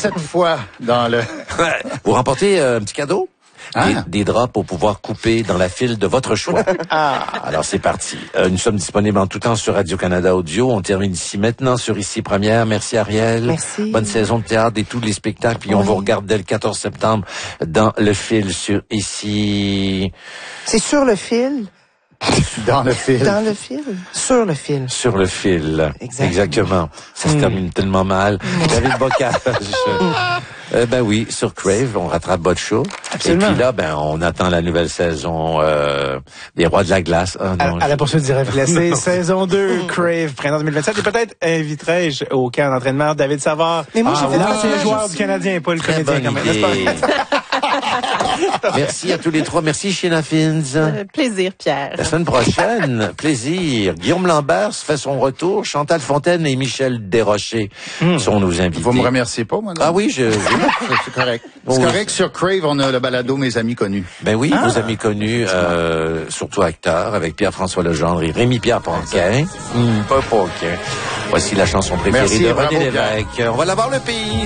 7 fois dans le... Vous remportez un petit cadeau? Ah. Des draps pour pouvoir couper dans la file de votre choix. Alors, c'est parti. Nous sommes disponibles en tout temps sur Radio-Canada Audio. On termine ici maintenant sur Ici Première. Merci, Ariel. Merci. Bonne saison de théâtre et tous les spectacles. Puis on vous regarde dès le 14 septembre dans le fil sur Ici... C'est sur le fil. Dans le fil. Dans le fil. Sur le fil. Sur le fil. Exactement. Ça se termine tellement mal. David Bocage. Ben oui, sur Crave, on rattrape votre show. Absolument. Et puis là, ben, on attend la nouvelle saison des Rois de la Glace. Ah, non, À la poursuite du rêve glacé, saison 2, Crave, printemps 2027. Et peut-être inviterai-je au camp d'entraînement David Savard. Mais moi, j'ai fait l'ancien joueur du Canadien, pas le très comédien bonne quand même. idée. Merci à tous les trois. Merci, Sheena Fins. Plaisir, Pierre. La semaine prochaine, plaisir. Guillaume Lambert fait son retour. Chantal Fontaine et Michel Desrochers sont nos invités. Vous me remerciez pas, moi, non? Ah oui, C'est correct. C'est correct. Sur Crave, on a le balado Mes Amis Connus. Ben oui, vos amis connus, surtout acteurs, avec Pierre-François Legendre et Rémi-Pierre Paquin. Pas Paquin. Voici la chanson préférée Merci, de bravo, René Pierre. Lévesque. On va l'avoir le pays.